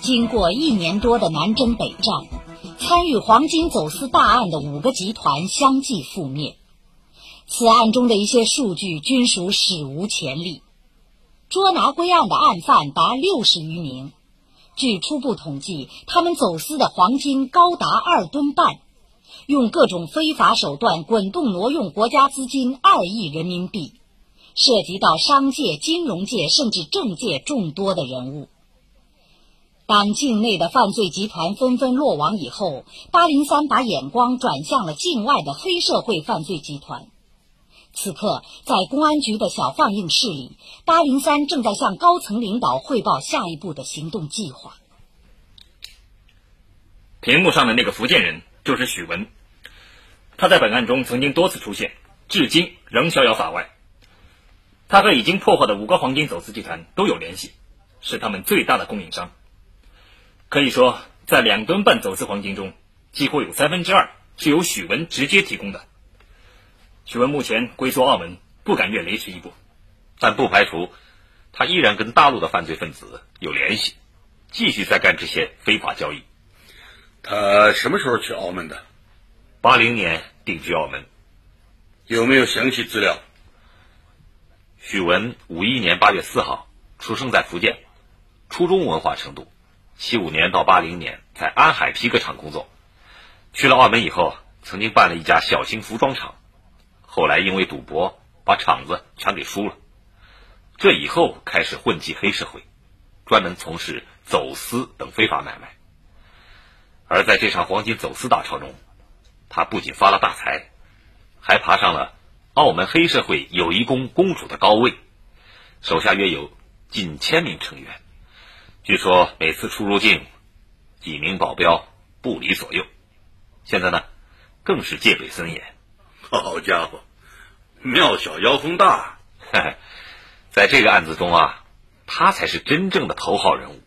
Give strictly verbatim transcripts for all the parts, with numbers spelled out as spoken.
经过一年多的南征北战，参与黄金走私大案的五个集团相继覆灭。此案中的一些数据均属史无前例。捉拿归案的案犯达六十余名，据初步统计，他们走私的黄金高达二吨半，用各种非法手段滚动挪用国家资金二亿人民币，涉及到商界、金融界甚至政界众多的人物。当境内的犯罪集团纷纷落网以后，八零三把眼光转向了境外的黑社会犯罪集团。此刻，在公安局的小放映室里，八零三正在向高层领导汇报下一步的行动计划。 屏幕上的那个福建人就是许文，他在本案中曾经多次出现，至今仍逍遥法外。他和已经破获的五个黄金走私集团都有联系，是他们最大的供应商。可以说，在两吨半走私黄金中，几乎有三分之二是由许文直接提供的。许文目前龟缩澳门，不敢越雷池一步， 但不排除他依然跟大陆的犯罪分子有联系，继续在干这些非法交易。 他什么时候去澳门的？ 八零年定居澳门。 有没有详细资料？ 许文五一年八月四号出生在福建，初中文化程度，七五年到八零年在安海皮革厂工作。去了澳门以后，曾经办了一家小型服装厂，后来因为赌博把厂子全给输了。这以后开始混迹黑社会，专门从事走私等非法买卖。而在这场黄金走私大潮中，他不仅发了大财，还爬上了澳门黑社会友谊宫宫主的高位，手下约有近千名成员。据说每次出入境，几名保镖不离左右。现在呢，更是戒备森严。 好家伙，庙小妖风大。 在这个案子中啊，他才是真正的头号人物。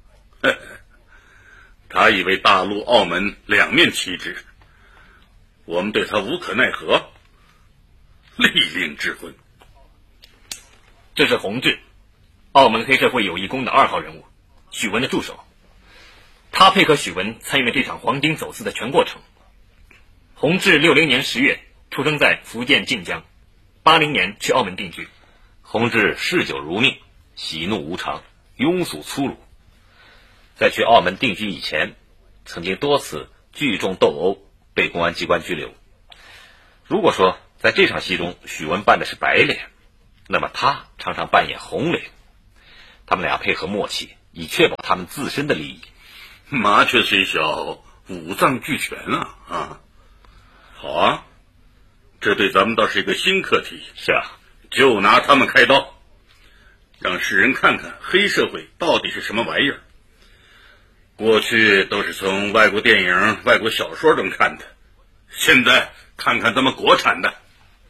他以为大陆澳门两面旗帜，我们对他无可奈何，利令智昏。 这是洪志，澳门黑社会友谊宫的二号人物，许文的助手。他配合许文参与了这场黄金走私的全过程。洪志六零年十月出生在福建晋江，八零年去澳门定居。 洪志嗜酒如命，喜怒无常，庸俗粗鲁。在去澳门定居以前，曾经多次聚众斗殴，被公安机关拘留。如果说在这场戏中许文扮的是白脸，那么他常常扮演红脸。他们俩配合默契，以确保他们自身的利益。 麻雀虽小，五脏俱全啊！啊，好啊，这对咱们倒是一个新课题。 是啊， 就拿他们开刀，让世人看看黑社会到底是什么玩意儿。过去都是从外国电影、外国小说中看的，现在看看咱们国产的。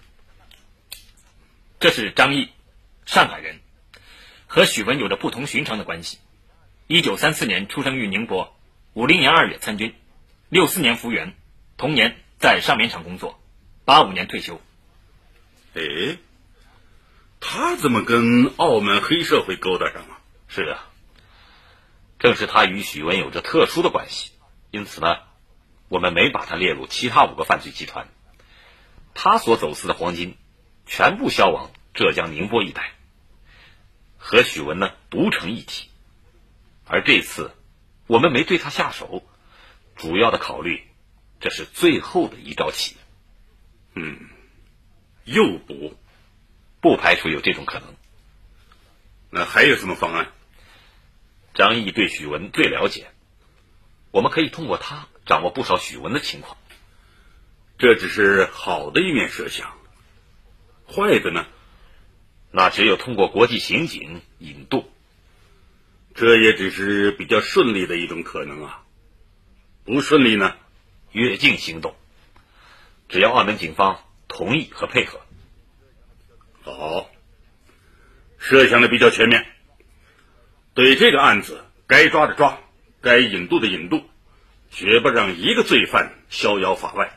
这是张毅，上海人，和许文有着不同寻常的关系。一九三四年出生于宁波，五零年二月参军，六四年复员，同年在上棉厂工作，八五年退休。 哎，他怎么跟澳门黑社会勾搭上了？ 是啊，正是他与许文有着特殊的关系，因此呢，我们没把他列入其他五个犯罪集团。他所走私的黄金全部销往浙江宁波一带，和许文呢独成一体。而这次我们没对他下手，主要的考虑，这是最后的一招棋。 嗯，诱捕， 不排除有这种可能。 那还有什么方案？ 张毅对许文最了解，我们可以通过他掌握不少许文的情况。 这只是好的一面设想，坏的呢？ 那只有通过国际刑警引渡。 这也只是比较顺利的一种可能啊。不顺利呢？ 越境行动，只要澳门警方同意和配合。 好，设想的比较全面。对这个案子，该抓的抓，该引渡的引渡，绝不让一个罪犯逍遥法外。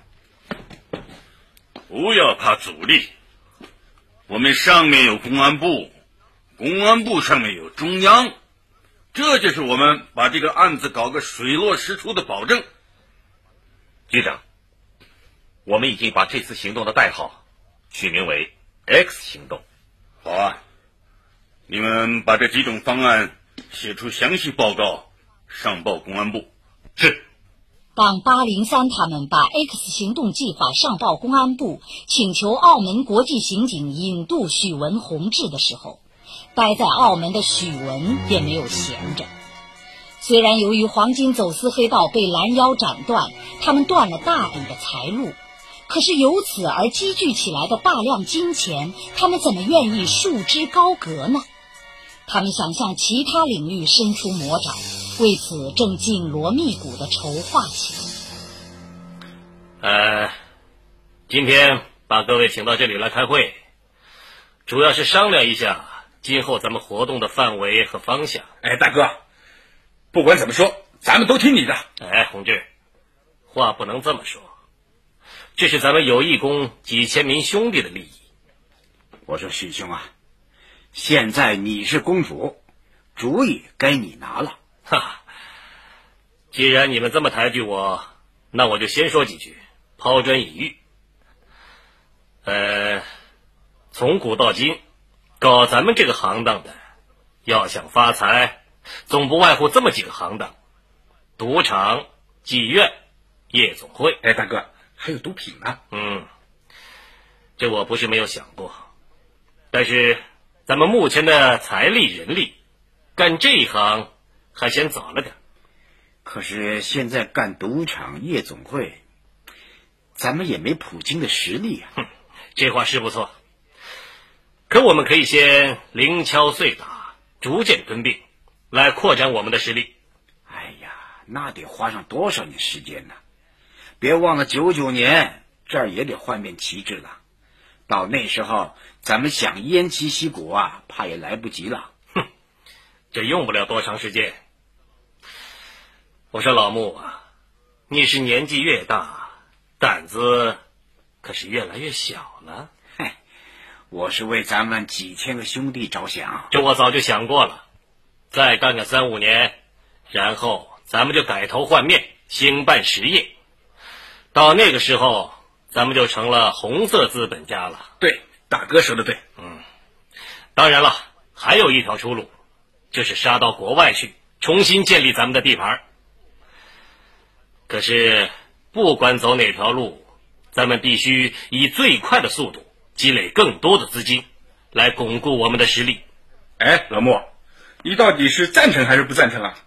不要怕阻力，我们上面有公安部，公安部上面有中央， 这就是我们把这个案子搞个水落石出的保证。 局长，我们已经把这次行动的代号取名为 X 行动。 好啊，你们把这几种方案写出详细报告，上报公安部。 是。 当八零三他们把 X 行动计划上报公安部，请求澳门国际刑警引渡许文宏志的时候，待在澳门的许文也没有闲着。虽然由于黄金走私黑道被拦腰斩断，他们断了大笔的财路，可是由此而积聚起来的大量金钱，他们怎么愿意束之高阁呢？他们想向其他领域伸出魔爪，为此正紧锣密鼓地筹划起来。呃，今天把各位请到这里来开会，主要是商量一下今后咱们活动的范围和方向。 哎，大哥，不管怎么说，咱们都听你的。 哎，洪志，话不能这么说，这是咱们友谊宫几千名兄弟的利益。 我说许兄啊，现在你是公主，主意该你拿了。 哈，既然你们这么抬举我，那我就先说几句，抛砖引玉。呃，从古到今，搞咱们这个行当的，要想发财，总不外乎这么几个行当：赌场、妓院、夜总会。 哎，大哥，还有毒品呢。 嗯，这我不是没有想过，但是咱们目前的财力人力，干这一行还嫌早了点。 可是现在干赌场、夜总会，咱们也没普京的实力啊。 哼，这话是不错。可我们可以先零敲碎打，逐渐吞并，来扩展我们的实力。 哎呀，那得花上多少年时间呢？别忘了九九年这儿也得换面旗帜了，到那时候咱们想偃旗息鼓啊，怕也来不及了。 哼，这用不了多长时间。我说老穆啊，你是年纪越大，胆子可是越来越小了。 嗨，我是为咱们几千个兄弟着想。 这我早就想过了，再干个三五年，然后咱们就改头换面，兴办实业。到那个时候，咱们就成了红色资本家了。 对，大哥说的对。 嗯，当然了，还有一条出路，就是杀到国外去，重新建立咱们的地盘。可是不管走哪条路，咱们必须以最快的速度积累更多的资金，来巩固我们的实力。 哎，老穆，你到底是赞成还是不赞成啊？